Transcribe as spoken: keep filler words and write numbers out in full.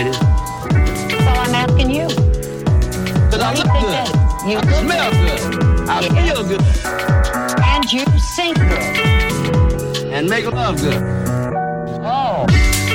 ladies? Well, I'm asking you. Because I You look think good. that you I look smell good. I Yes. feel good. And you sing good. And make love good. Oh.